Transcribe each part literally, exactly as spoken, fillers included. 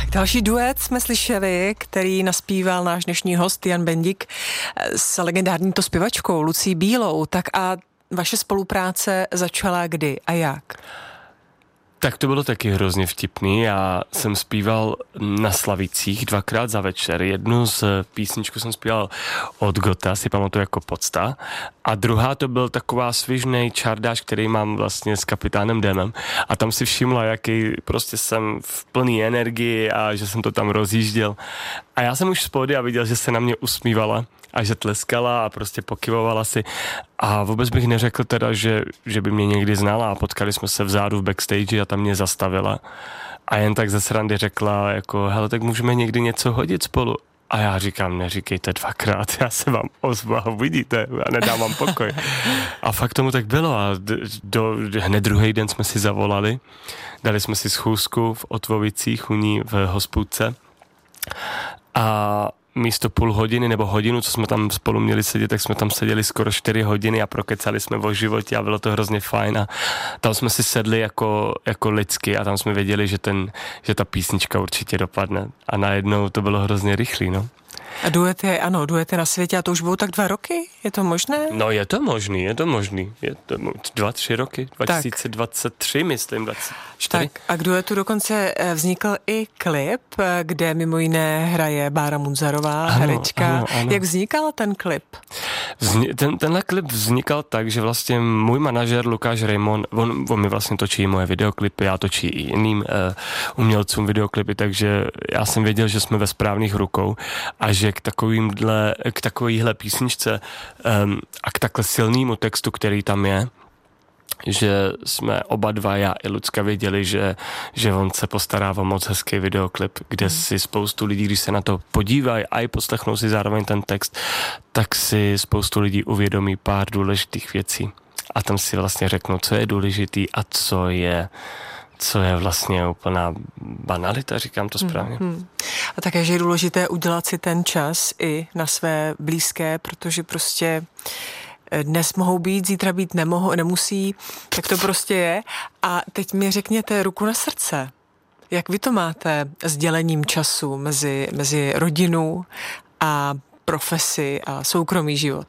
Další duet jsme slyšeli, který naspíval náš dnešní host Jan Bendik s legendární to zpěvačkou Lucí Bílou. Tak a vaše spolupráce začala kdy a jak? Tak to bylo taky hrozně vtipný. Já jsem zpíval na Slavicích dvakrát za večer. Jednu z písničku jsem zpíval od Gota, si pamatuju jako Podsta. A druhá to byl taková svižnej čardáš, který mám vlastně s kapitánem Demem. A tam si všimla, jaký prostě jsem v plný energii a že jsem to tam rozjížděl. A já jsem už z pódia viděl, že se na mě usmívala a že tleskala a prostě pokyvovala si. A vůbec bych neřekl teda, že, že by mě někdy znala a potkali jsme se vzadu v backstage a tam mě zastavila. A jen tak ze srandy řekla jako, hele, tak můžeme někdy něco hodit spolu. A já říkám, neříkejte dvakrát, já se vám ozvu a uvidíte a nedám vám pokoj. A fakt tomu tak bylo a do, hned druhý den jsme si zavolali, dali jsme si schůzku v Otvovicích u ní v hospůdce a místo půl hodiny nebo hodinu, co jsme tam spolu měli sedět, tak jsme tam seděli skoro čtyři hodiny a prokecali jsme o životě a bylo to hrozně fajn a tam jsme si sedli jako, jako lidsky a tam jsme věděli, že, ten, že ta písnička určitě dopadne a najednou to bylo hrozně rychlý, no. A duet je, ano, duet je na světě a to už budou tak dva roky? Je to možné? No je to možný, je to možný. Je to dva, tři roky, dva tisíce dvacet tři, myslím, dvacet čtyři. Tak a k duetu dokonce vznikl i klip, kde mimo jiné hraje Bára Munzarová, ano, herečka. Ano, ano. Jak vznikal ten klip? Vzni- ten, tenhle klip vznikal tak, že vlastně můj manažer Lukáš Raymond, on, on mi vlastně točí moje videoklipy, já točí i jiným uh, umělcům videoklipy, takže já jsem věděl, že jsme ve správných rukou a že k takovýmhle, k takovýhle písničce um, a k takhle silnému textu, který tam je, že jsme oba dva, já i Lucka, věděli, že, že on se postará o moc hezký videoklip, kde mm. si spoustu lidí, když se na to podívají a i poslechnou si zároveň ten text, tak si spoustu lidí uvědomí pár důležitých věcí. A tam si vlastně řeknou, co je důležitý a co je co je vlastně úplná banalita, říkám to správně. Hmm, hmm. A také, že je důležité udělat si ten čas i na své blízké, protože prostě dnes mohou být, zítra být nemohou, nemusí, tak to prostě je. A teď mi řekněte ruku na srdce. Jak vy to máte s dělením času mezi, mezi rodinou a profesi a soukromý život?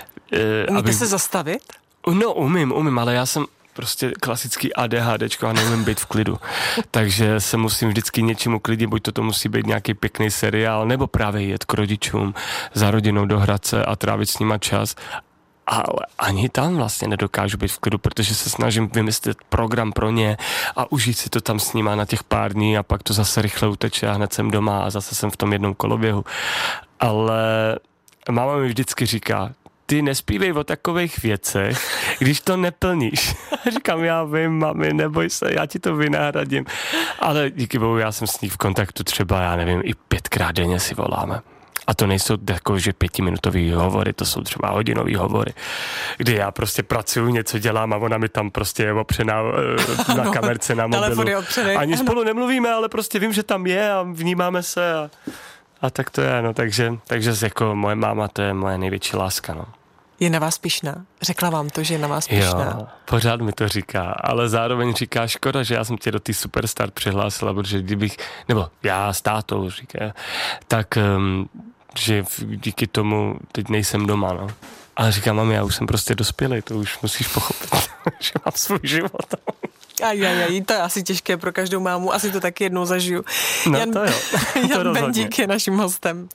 E, Umíte aby... se zastavit? No, umím, umím, ale já jsem prostě klasický ADHDčko a neumím být v klidu. Takže se musím vždycky něčím uklidit, buď to, to musí být nějaký pěkný seriál, nebo právě jet k rodičům, za rodinou do Hradce a trávit s nima čas. Ale ani tam vlastně nedokážu být v klidu, protože se snažím vymyslet program pro ně a užít si to tam s nima na těch pár dní a pak to zase rychle uteče a hned jsem doma a zase jsem v tom jednom koloběhu. Ale máma mi vždycky říká, ty nespívej o takových věcech, když to neplníš. Říkám, já vím, mami, neboj se, já ti to vynahradím. Ale díky bohu, já jsem s ní v kontaktu třeba, já nevím, i pětkrát denně si voláme. A to nejsou takové, že pětiminutový hovory, to jsou třeba hodinový hovory, kdy já prostě pracuju, něco dělám a ona mi tam prostě je opřená na no, kamerce, na mobilu. Ani ano. Spolu nemluvíme, ale prostě vím, že tam je a vnímáme se a, a tak to je, no, takže, takže jako moje máma, to je moje největší láska, no. Je na vás pyšná? Řekla vám to, že je na vás pyšná? Jo, pořád mi to říká, ale zároveň říká, škoda, že já jsem tě do té Superstar přihlásila, protože kdybych, nebo já s tátou říká, tak um, že díky tomu teď nejsem doma, no. Ale říkám, mami, já už jsem prostě dospělej, to už musíš pochopit, že mám svůj život. Aj, aj, aj, to je asi těžké pro každou mámu, asi to taky jednou zažiju. No Jan, to jo, to Jan Bendik je naším hostem.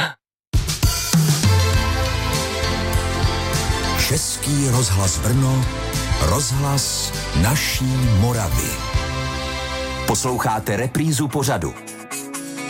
Český rozhlas Brno, rozhlas naší Moravy. Posloucháte reprízu pořadu.